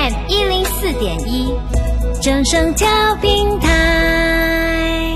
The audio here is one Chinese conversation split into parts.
FM 104.1，正声调频台。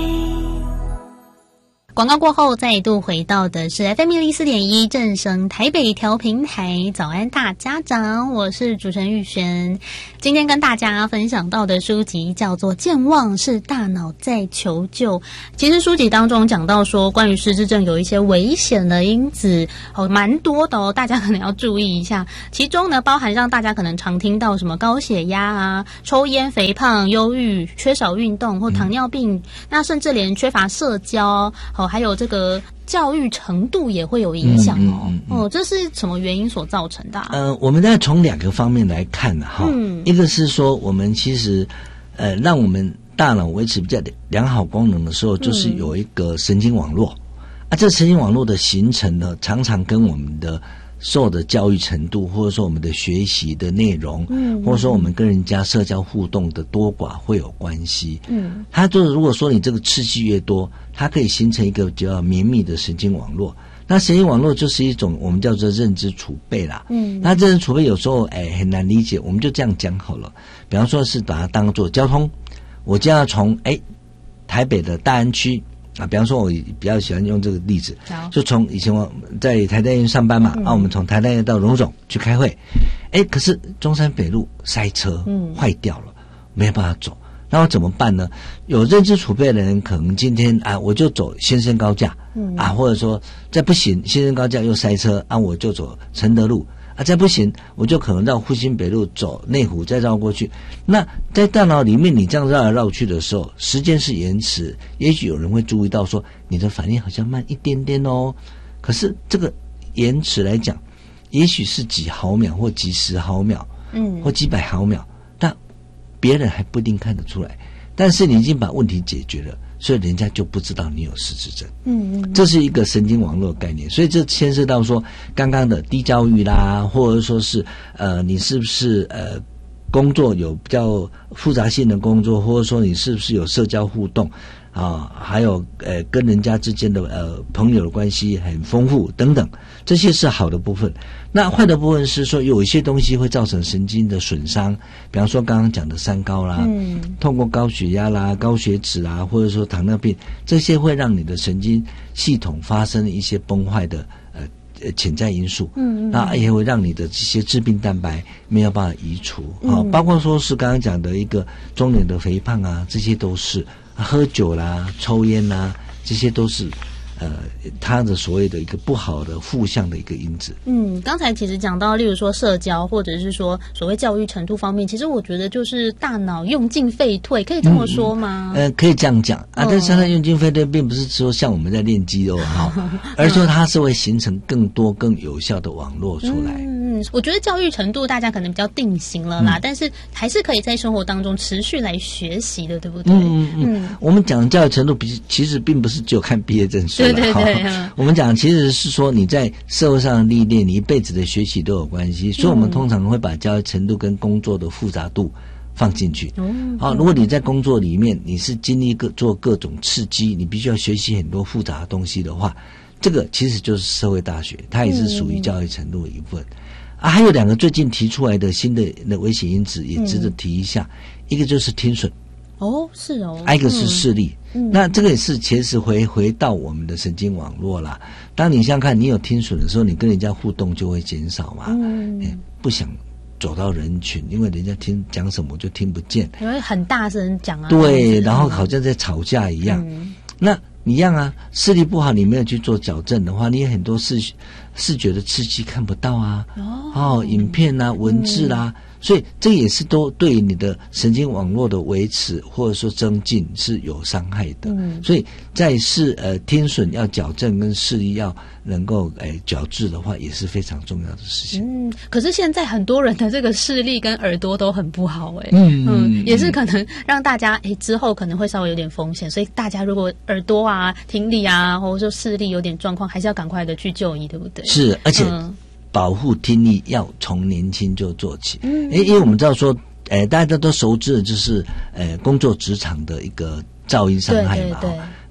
广告过后，再度回到的是 FM 104.1正声台北调频台。早安大家长，我是主持人玉璇。今天跟大家分享到的书籍叫做《健忘是大脑在求救》。其实书籍当中讲到说，关于失智症有一些危险的因子，蛮多的哦，大家可能要注意一下。其中呢，包含让大家可能常听到什么高血压啊、抽烟、肥胖、忧郁、缺少运动或糖尿病，那甚至连缺乏社交。还有这个教育程度也会有影响哦。这是什么原因所造成的我们再从两个方面来看哈。一个是说我们其实让我们大脑维持比较良好功能的时候，就是有一个神经网络这神经网络的形成呢，常常跟我们的受的教育程度，或者说我们的学习的内容，或者说我们跟人家社交互动的多寡会有关系。它就是如果说你这个刺激越多，它可以形成一个比较绵密的神经网络。那神经网络就是一种我们叫做认知储备啦。那认知储备有时候很难理解，我们就这样讲好了。比方说是把它当做交通，我就要从台北的大安区比方说我比较喜欢用这个例子，就从以前我在台大医院上班嘛，我们从台大医院到荣总去开会，可是中山北路塞车，坏掉了，没有办法走，那我怎么办呢？有认知储备的人可能今天我就走先生高架，或者说再不行先生高架又塞车我就走承德路再不行我就可能绕复兴北路走内湖再绕过去。那在大脑里面你这样绕来绕去的时候，时间是延迟，也许有人会注意到说你的反应好像慢一点点哦，可是这个延迟来讲也许是几毫秒或几十毫秒或几百毫秒，但别人还不一定看得出来，但是你已经把问题解决了，所以人家就不知道你有失智症。这是一个神经网络的概念。所以这牵涉到说刚刚的低教育啦，或者说是你是不是工作有比较复杂性的工作，或者说你是不是有社交互动还有跟人家之间的朋友的关系很丰富等等，这些是好的部分。那坏的部分是说有一些东西会造成神经的损伤，比方说刚刚讲的三高啦，透过高血压啦、高血脂啦，或者说糖尿病，这些会让你的神经系统发生一些崩坏的潜在因素。那也会让你的这些致病蛋白没有办法移除包括说是刚刚讲的一个中年的肥胖这些都是喝酒啦、抽烟啦，这些都是它的所谓的一个不好的负向的一个因子。 刚才其实讲到例如说社交或者是说所谓教育程度方面，其实我觉得就是大脑用进废退，可以这么说吗？ 可以这样讲但是它用进废退并不是说像我们在练肌肉而是说它是会形成更多更有效的网络出来。 我觉得教育程度大家可能比较定型了啦，但是还是可以在生活当中持续来学习的，对不对？ 我们讲教育程度其实并不是只有看毕业证书啦，对我们讲其实是说你在社会上的历练，你一辈子的学习都有关系，所以我们通常会把教育程度跟工作的复杂度放进去。如果你在工作里面你是经历做各种刺激，你必须要学习很多复杂的东西的话，这个其实就是社会大学，它也是属于教育程度的一部分。还有两个最近提出来的新的危险因子也值得提一下，一个就是听损是一个是视力。那这个也是其实回到我们的神经网络啦。当你想想看，你有听损的时候，你跟人家互动就会减少嘛，不想走到人群，因为人家讲什么就听不见， 因为很大声讲对，然后好像在吵架一样。那一样视力不好，你没有去做矫正的话，你有很多视觉的刺激看不到影片文字所以这也是都对你的神经网络的维持或者说增进是有伤害的。所以在听损要矫正跟视力要能够矫治的话，也是非常重要的事情。 可是现在很多人的这个视力跟耳朵都很不好也是可能让大家之后可能会稍微有点风险，所以大家如果耳朵听力或者说视力有点状况，还是要赶快的去就医，对不对？ 是，而且保护听力要从年轻就做起。因为我们知道说大家都熟知的就是工作职场的一个噪音伤害嘛。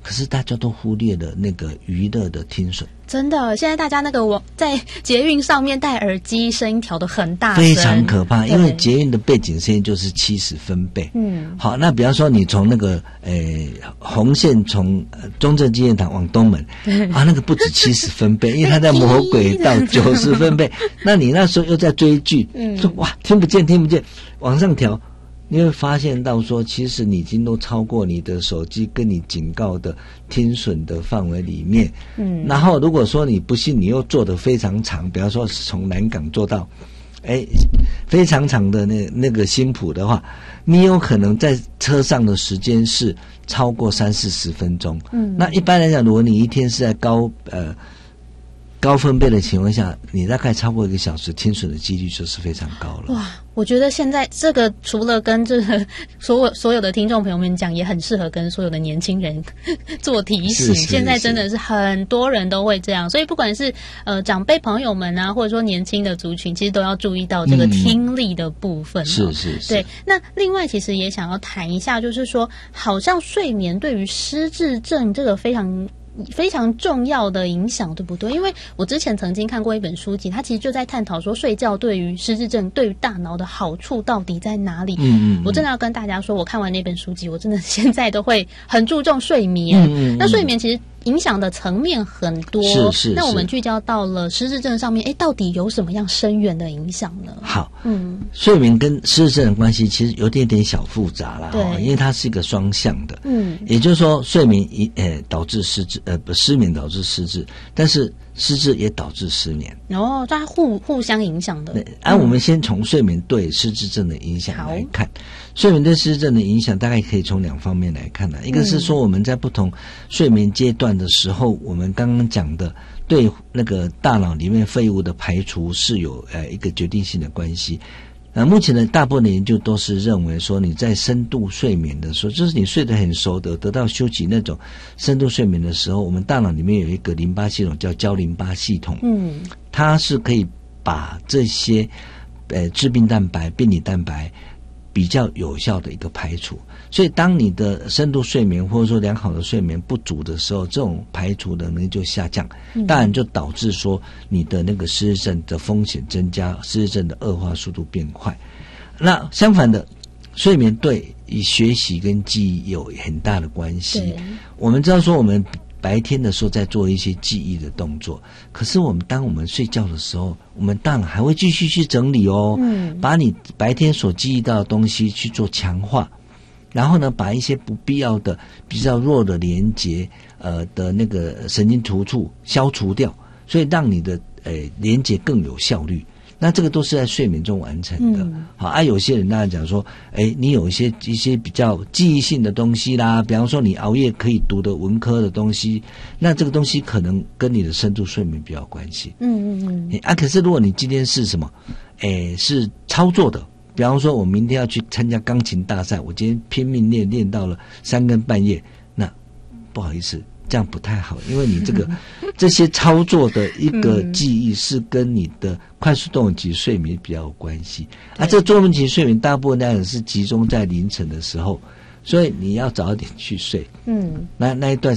可是大家都忽略了那个娱乐的听损。 真的，现在大家那个在捷运上面戴耳机，声音调得很大声， 非常可怕。因为捷运的背景声音就是70分贝。好，那比方说你从那个红线从中正纪念堂往东门啊，那个不止70分贝，因为它在魔轨道90分贝。那你那时候又在追剧，说哇听不见，往上调。你会发现到说，其实你已经都超过你的手机跟你警告的听损的范围里面。然后如果说你不信，你又做得非常长，比方说从南港做到非常长的那个新埔的话，你有可能在车上的时间是超过30-40分钟。那一般来讲，如果你一天是在高分贝的情况下，你大概超过1个小时，听损的几率就是非常高了。 哇，我觉得现在这个除了跟这个所有的听众朋友们讲，也很适合跟所有的年轻人做提醒。现在真的是很多人都会这样，所以不管是长辈朋友们啊，或者说年轻的族群，其实都要注意到这个听力的部分。是。对，那另外其实也想要谈一下，就是说，好像睡眠对于失智症这个非常重要的影响，对不对？因为我之前曾经看过一本书籍，它其实就在探讨说，睡觉对于失智症、对于大脑的好处到底在哪里。我真的要跟大家说，我看完那本书籍，我真的现在都会很注重睡眠。那睡眠其实影响的层面很多，是。那我们聚焦到了失智症上面，到底有什么样深远的影响呢？好， 睡眠跟失智症的关系其实有点小复杂啦，因为它是一个双向的。也就是说，睡眠导致失智，失眠导致失智，但是失智也导致失眠。 它互相影响的。 我们先从睡眠对失智症的影响来看。睡眠对失智症的影响大概可以从2方面来看一个是说我们在不同睡眠阶段的时候，我们刚刚讲的对那个大脑里面废物的排除是有一个决定性的关系。目前的大部分的研究都是认为说，你在深度睡眠的时候，就是你睡得很熟的，得到休息那种深度睡眠的时候，我们大脑里面有一个淋巴系统叫胶淋巴系统。它是可以把这些致病蛋白、病理蛋白比较有效的一个排除。所以当你的深度睡眠或者说良好的睡眠不足的时候，这种排除能力就下降，当然就导致说你的那个失智症的风险增加，失智症的恶化速度变快。那相反的，睡眠对于学习跟记忆有很大的关系。我们知道说我们白天的时候在做一些记忆的动作，可是当我们睡觉的时候，我们大脑还会继续去整理把你白天所记忆到的东西去做强化，然后呢，把一些不必要的比较弱的连结的那个神经突触消除掉，所以让你的连结更有效率。那这个都是在睡眠中完成的。好有些人当然讲说，你有一些比较记忆性的东西啦，比方说你熬夜可以读的文科的东西，那这个东西可能跟你的深度睡眠比较有关系。可是如果你今天是什么，是操作的，比方说我明天要去参加钢琴大赛，我今天拼命练到了3更半夜，那不好意思，这样不太好，因为你这些操作的一个记忆是跟你的快速动眼期睡眠比较有关系。这个动眼期睡眠大部分当然是集中在凌晨的时候，所以你要早一点去睡。那一段